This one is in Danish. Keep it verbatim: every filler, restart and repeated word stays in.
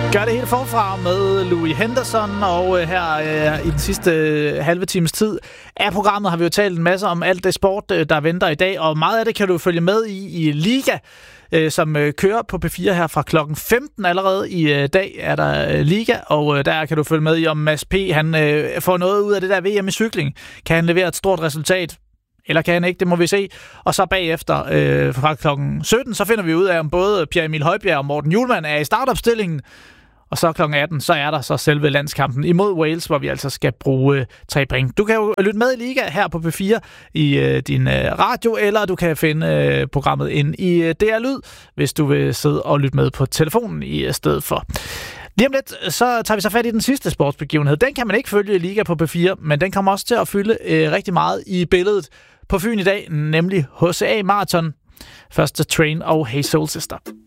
Gør det helt forfra med Louis Henderson, og øh, her øh, i den sidste øh, halve times tid af programmet har vi jo talt en masse om alt det sport, øh, der venter i dag, og meget af det kan du følge med i i Liga, øh, som øh, kører på P fire her fra klokken femten allerede i øh, dag er der øh, Liga, og øh, der kan du følge med i, om Mads P. han øh, får noget ud af det der V M i cykling. Kan han levere et stort resultat? Eller kan han ikke? Det må vi se. Og så bagefter øh, fra klokken sytten, så finder vi ud af, om både Pierre Emil Højbjerg og Morten Hjulmand er i startopstillingen. Og så klokken atten, så er der så selve landskampen imod Wales, hvor vi altså skal bruge øh, tre point. Du kan jo lytte med i Liga her på P fire i øh, din øh, radio, eller du kan finde øh, programmet ind i øh, D R Lyd, hvis du vil sidde og lytte med på telefonen i øh, stedet for. Lige om lidt, så tager vi så fat i den sidste sportsbegivenhed. Den kan man ikke følge i Liga på P fire, men den kommer også til at fylde øh, rigtig meget i billedet på Fyn i dag, nemlig H C A Marathon. Første Train og Hey Soul Sister.